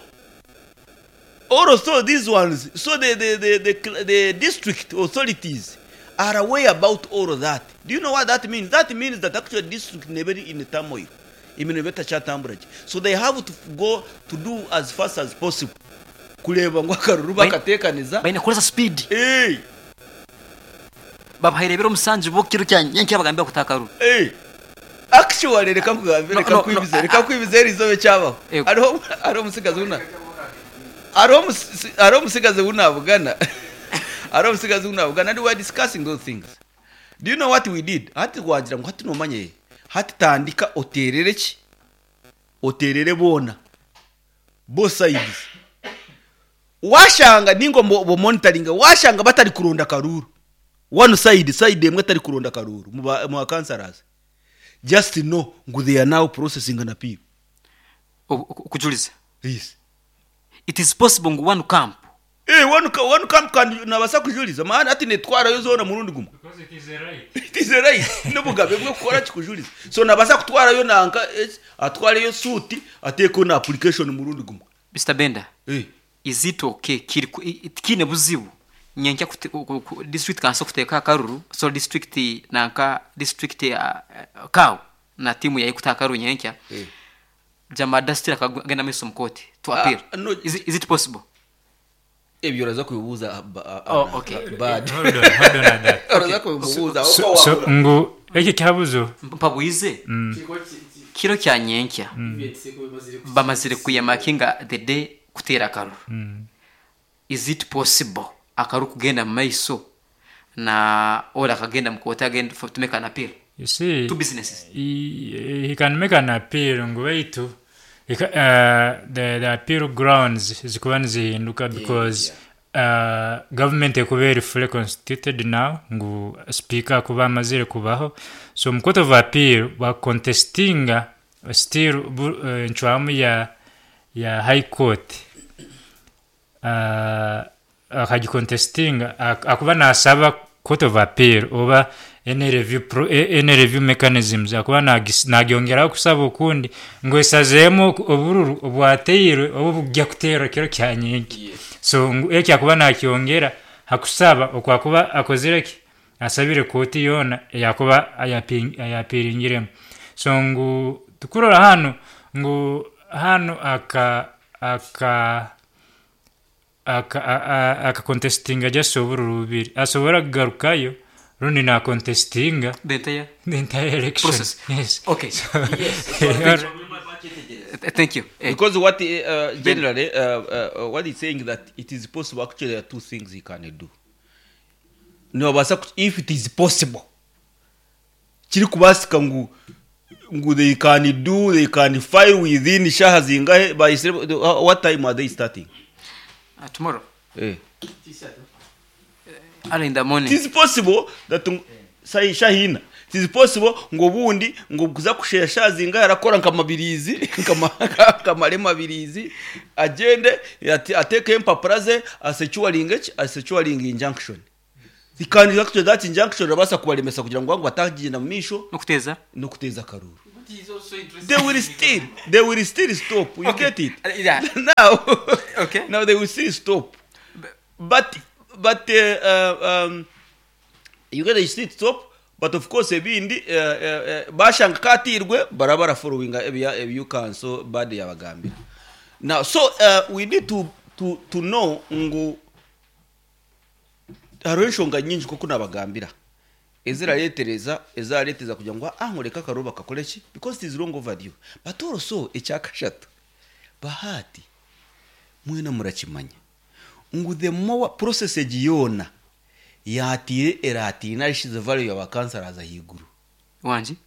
also these ones, so the the the the, the district authorities are aware about all of that. Do you know what that means? That means that actually district never in turmoil. So they have to go to do as fast as possible. Kuleba ngo akaruru bakatekaniza.
Baina kurasa speed.
Eh.
Baba hayirebera umusanzu bokiro cyanye yanki abagambira kutakaru.
Eh. Actually reka kugambira reka kwibize reka kwibize rizobe cyabaho. Ariho ariho musigaze una. Ariho ariho musigaze una bugana. Ariho musigaze una bugana, and we were discussing those things. Do you know what we did? Hati kwagira ngo hati nomanye. Hati tandika oterere ki oterere bona both sides washanga ningo bo monitoring washanga batari kurunda karuru one side side emwe atari kurunda karuru mu councillors just know ngo they are now processing an appeal
kujuliza.
Yes,
it is possible ngo one camp
eh one one camp can nabasa kujuliza maana ati netwara yo zona murundi gumu
because it is a right.
It is a right. No mugabe mwe kukora kikujuliza. So nabasa kutwara yo nanka atware yo suti ateko na application murundi gumu.
Mister Benda,
eh
is it okay kiri kine buzibu nyenka district kanso kuteka karuru, so district nanka district ya uh, kaw na timu ya ikutaka karuru nyenka eh jamada stira kagenda meso mkoti to appeal. Uh, no, is, is it possible? Ebyo raza kubuza. Oh, okay.
Bad. Hold on, hold on that.
Raza kubuza.
So, so ngo eki kabuzo
mpabuize mm. kiro kya nyenkya mm. bamazire kuyamakinga the day kutera karu mm. is it possible akaru kugenda maiso na ola kagenda mkota again for to make an appeal?
You see,
two businesses
he, he can make an appeal ngo waitu uh, the the appeal grounds is kwanzi nduka because yeah, yeah. Uh, government ekubera fully constituted now ngu speaker kuba mazire kubaho, so mkoto of appeal wa contestinga still uh, nchwamu ya ya high court uh, akaji contestinga akuba nasaba court of appeal oba any review pro, any review mechanisms akuba nagyongera kusaba ukundi ngo esazemo obururu obwateyire obugya kutera kiro kyanyinki. Yes. So eki akuba nakyongera hakusaba okwakuba akozere ki asabire koti yona yakuba ayaping ayapiringire. So ngu tukurora hano ngu hano aka aka aka aka contestinga just obururu bibiri asobora garukayo rundi na contestinga
the entire
the entire election
process.
Yes.
Okay. Yes. Thank you.
Because what uh, generally uh, uh, what he's saying that it is possible, actually there are two things he can do. No, but if it is possible, chiri kubasika ngu ngu they can do, they can file within shahazinga by what time are they starting?
Uh, tomorrow.
Eh.
Uh, in the morning.
It is possible that um, say shahina it is possible ngo bundi ngo kuza kushesha zinga yarakora nkamabirizi kamare mabirizi agende ateke impapura ze asecuring asecuring injunction zikandi actually that injunction rabasa kubaremesa kugira ngo batagenda mu misho
no kuteza
no kuteza karuru. They will still they will still stop. You
Okay.
get it?
Uh, yeah.
Now
Okay.
now they will still stop. But but uh, uh, um you get it still stop. But of course ebindi uh, uh, uh, bashanga katirwe barabara following ebya you cancel bad yabagambira. Now so uh, we need to to to know ngo arwenshonga nyinji ko kunabagambira. Ezira letereza ezira leteza kugira ngo ankoreka karoba kakoleki because it is wrong overdue. But also ecyakashatu bahati mwena murakimanya ngo the more process egiyona yatire erati narishize value ya cancer aza higuru
wanji.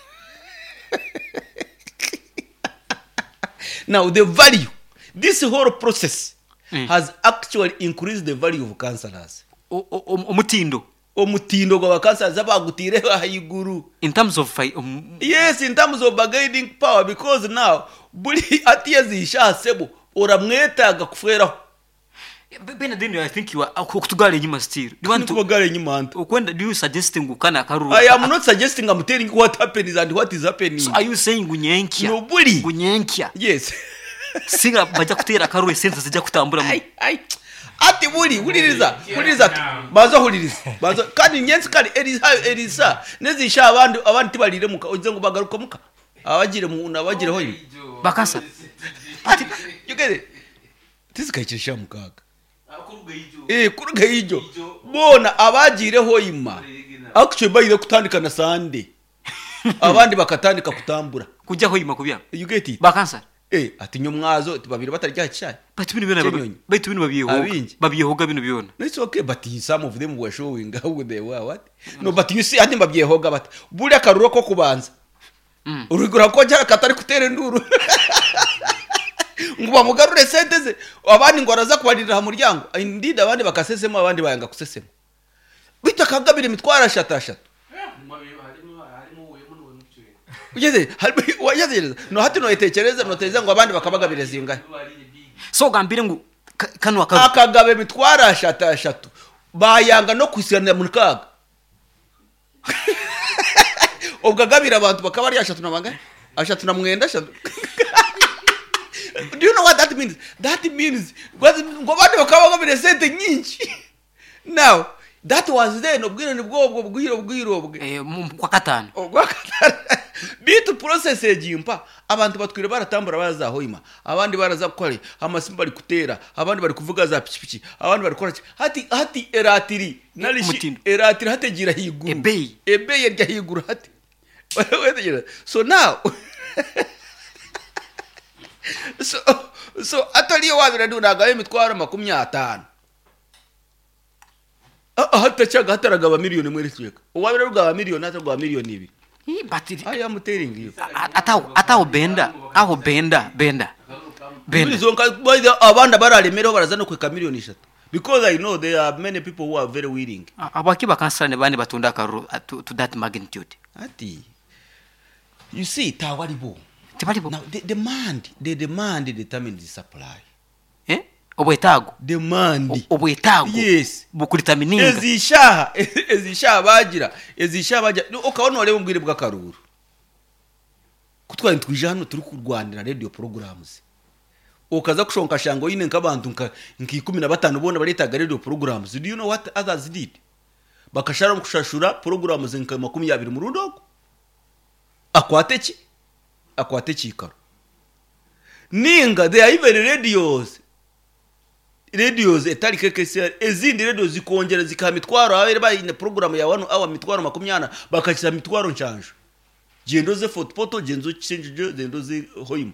Now the value this whole process
mm.
has actually increased the value of cancers.
Omutindo
omutindo gwa cancers abagutire higuru
in terms of um,
yes in terms of bargaining power because now buli atiyezi ishasebo oramwetaga kufera.
Benadine, I think you are kutugale nyuma still.
You want to go nyuma antu.
Ukwenda do you suggesting ukana karuru?
I am not suggesting, I'm telling you what happens and what is happening.
So are you saying gunyenkia?
No bully.
Gunyenkia.
Yes.
Singa baja kutera karuru essence zijja kutambula mu.
Ai ai. Ati bully, buliriza. Buliriza. Bazo huliriza. Bazo kandi nyensi kandi elisa elisa. Nezisha abantu abantu balire muka ozengo bagaruka muka. Abagire mu nabagire hoyi.
Bakasa.
Ati you get it. Tisikaicisha mukaga. Eh kuruga hijo bona abagire hoyima actually bayire kutandika na sande abandi bakatandika kutambura
kujya hoyima kubya
you get it
bakansa
eh ati nyomwazo babiri batarya cyane
but bino bino baitu bino babiyeho babiyehoga bino biona
no it's okay but some of them were showing how they were what no but you see ati babiyehoga bat buri akaruro ko kubanza mm. urigura ko jara katari kutere nduru nguba mugarure senteze abandi ngo araza kubarira mu muryango indeed abandi bakasesema abandi bayanga kusesema bitakagabire mitwara shatashatu ugeze wajeze no hati no etekereza no teze ngo abandi bakabagabire zingahe
so gambire ngo kanu akaga
akagabe mitwara shatashatu bayanga no kwisirana mu kaga ubwagabira abantu bakabari ashatu nabangahe ashatu na mwenda ashatu. Do you know what that means? That means ngo bandi bakabagabire sente nyinshi. Now that was then obwire ni bwo bwo bwiro bwiro bwe
eh kwa katano
ogwa katano bitu process ejimpa abantu batwire baratambura baza hoima abandi baraza gukora amasimba bari kutera abandi bari kuvuga za pichipiki abandi bari gukora hati hati eratiri nalishi eratiri hategira higuru
ebei
ebei rya higuru hati so now so so ataliyo wabira ndunaga emitwaro makumya atanu ah hatta chaga hataraga ba miliyoni mwerekeka wabira rugaba miliyoni atagwa miliyoni ibi
but
I am telling you
atao atao benda aho benda benda
benda zonka by the abanda baralemero barazana kweka miliyoni eshatu because I know there are many people who are very willing
abaki bakansane bane batunda karu to, to that magnitude
ati you see tawalibo
tibalibo
now the demand the demand determines the supply
eh obwetago
demand
obwetago
yes
bukulitamininga
ezishaha ezishaha bagira ezishaha bagira ukabona wale mbwire bwa karuru kutwa ntwije hano turi kurwanira radio programs ukaza kushonka shango yine nkabantu nka nki kumi na batanu bona baretaga radio programs. Do you know what others did? Bakashara kushashura programs nka makumi abiri mu rundogo akwateki akwateki ikaro ninga they are even radios radios etali kekese ezindi radio zikongera zikamitwaro abere bayine program ya wano awa mitwaro makumyana bakakira mitwaro ncanjo gendo ze fotopoto genzo chenjo gendo ze hoyimo.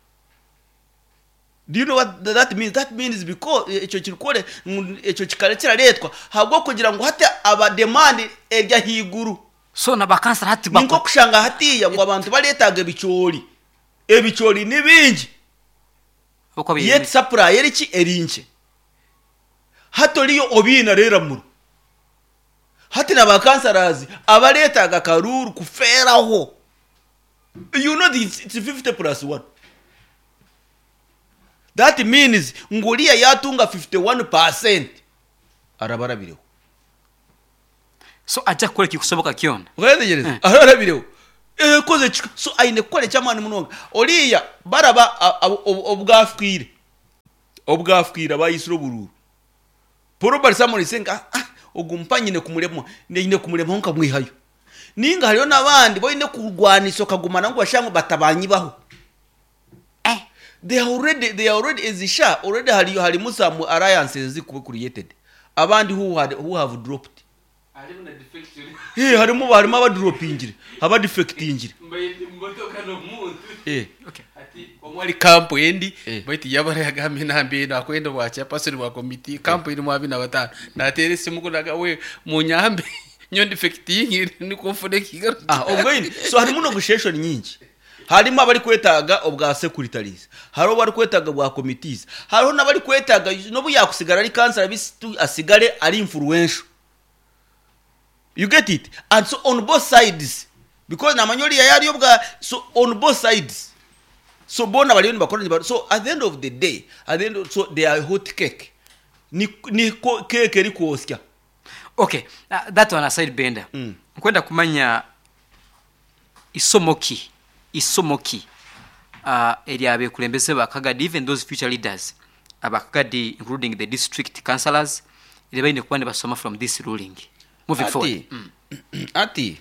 Do you know what that means? That means because echo kirikore echo kikarekera letwa hagwo kugira ngo hate aba demand erya higuru
so na bakansa hati bako
ninko kushanga hatiya ngo abantu baletaga bichori ebichori ni bingi
uko biye
yet supply eriki erinche hatoliyo obina rera muru hati na bakansarazi abaletaga karuru kuferaho. You know this, it's fifty plus one. That means ngulia yatunga fifty-one percent arabarabireho.
So aja kole kikusoboka kiona.
Wedegereza arabarabireho. Eh koze so aine kole cyamani munonga. Oliya baraba obwafwire. Obwafwire abayisiro bururu. Probably someone is saying ah ogumpanyine kumuremo nyine kumuremo nka mwihayo. Ninga hariyo nabandi boyine kurwanisha kagumana ngo bashango batabanyibaho.
Eh
They are already they are already as sha already hari hari musamu alliances zikuba created. Abandi who had who have dropped.
ari na defection
Eh harimo barimo aba dropping aba defecting.
mbaye mbotoka no muntu
Eh
okay
ati omwali camp endi
Eh.
baiti yabara yagambe nambe na kwenda wacha pasori wa committee camp iri mu abina batanu na teresi mukunaga we munyambe nyo defecting ni kofone kigaro
ah obwini so harimo negotiation nyingi. Harimo abari kwetaga obwa securities, haro bari kwetaga bwa committees, haro nabari kwetaga no buyakusigara ari cancer bistu asigare ari influential. You get it? And so on both sides, because na manyoli ya yari obwa so on both sides. So bona bali bakora so at the end of the day, at the end of, so they are hot cake. Ni ni cake eri kuoskia.
Okay, uh, that one aside bender.
Mm.
Kwenda kumanya isomoki isomoki uh, area abe kulembese bakagadi even those future leaders abakagadi including the district councillors ile baine kwande basoma from this ruling moving
Ati,
forward. Mm.
Ati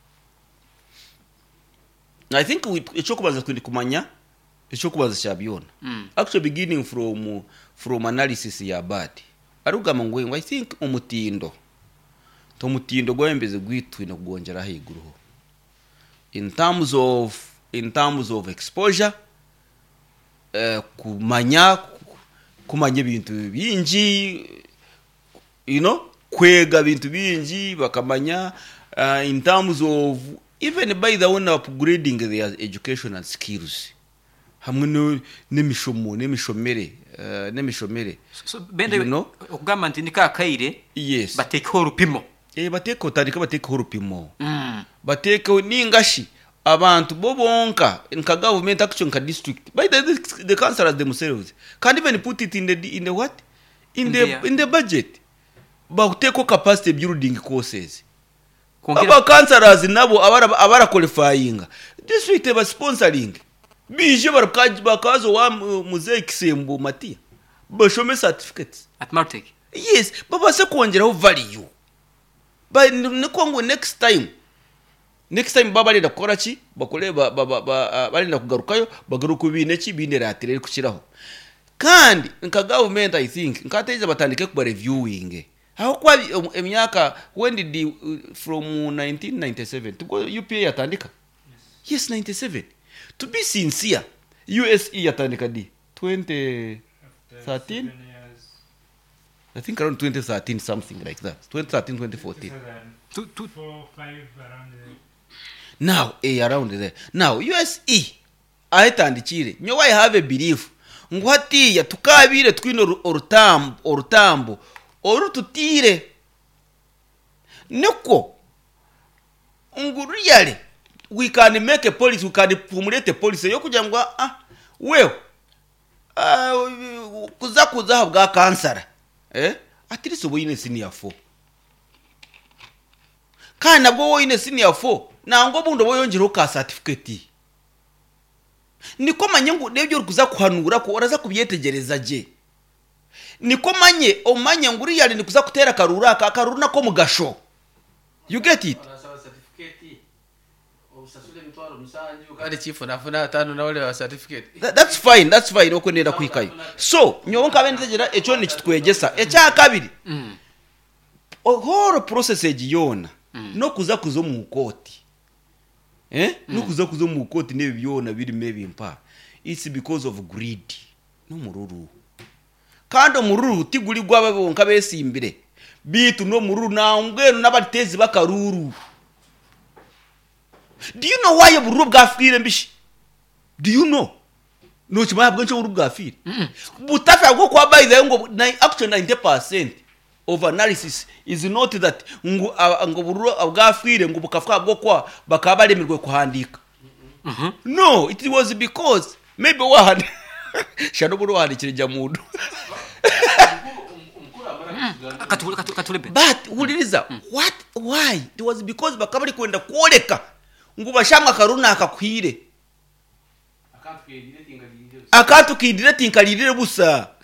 I think we echokubaza kundi kumanya echokubaza chabiona.
Mm.
Actually beginning from from analysis ya bad. Arugama ngwe I think umutindo to mutindo gwembeze gwitwe no kugonjera higuruho. In terms of in terms of exposure uh, kumanya kumanya bintu bingi you know kwega bintu bingi bakamanya uh, in terms of even by the one upgrading their educational skills hamwe n'emishomo n'emishomere uh, n'emishomere
So bende
you know?
okugamba nti nika kaire
yes
bateke horupimo.
eh bateko tandika bateko horupimo
Mm.
bateko ningashi abantu bobonka nka government action ka district by the the councillors themselves can't even put it in the in the what in,
In
the
the-
in the budget bateko capacity building courses
Kongera
aba councillors nabo abara abara qualifying district ba sponsoring bije barakaje bakazo wa muzee Kisembo Matia bashome certificates
at Martech.
yes baba se kongeraho value by niko ngo next time next time baba lenda gukora ki bakore balinda kugarukayo bagaruka bineki bineratire kukiraho kandi nka government I think nkateze batandike kuba reviewing aho kwa emyaka when did the, uh, from nineteen ninety-seven to go U P A yatandika yes, yes ninety-seven to be sincere U S E yatandika di twenty thirteen I think around twenty thirteen something like that twenty thirteen twenty fourteen
Two, two,
four, five around there.
now eh around there now U S E ahitandikire nyo I have a belief ngwatiya tukabire twino orutambo orutambo orututire niko nguriyale we can make a policy we can formulate a policy yo kujya ngo ah wewe ah kuza kuza bwa kansara eh atiri so boyine senior four kana bwo woyine senior four nango bundo boyongeraho ka certificate niko manye ngo nebyo kuza kuhanura ko oraza kubyetegereza je niko manye omanye nguri yali nikuza kutera karura ka karuna ko mugasho you get it
certificate obusasule mitwaro musanji ukali chifu nafuna atano na wale wa certificate
That, that's fine that's fine okwendera kwikayo so nyonka bentegera echo ni kitwegesa echa kabiri
mm.
whole process ejiyona mm. no kuza kuzo mu koti eh mm. no kuza kuzo mu koti ne byona biri maybe mpa it's because of greed no mururu kandi mururu tiguri gwababonka besimbire bitu no mururu na ngwenu nabatezi bakaruru. Do you know why bururu bwafire mbishi? Do you know? No chimaya bwancho bururu bwafire. Butafa go kwa by the ngo actually ninety percent of analysis is not that ngo aba- ngo bururo bwafire ngo bukafuka bwo kwa bakaba baremerwe kuhandika. No, it was because maybe one shano buru handikira jya muntu.
Katule- katule- katulebe.
But uliriza what why it was because bakaba bari kwenda kuoleka ngo bashamwa karuna akakwire akatukindire tinkalirire busa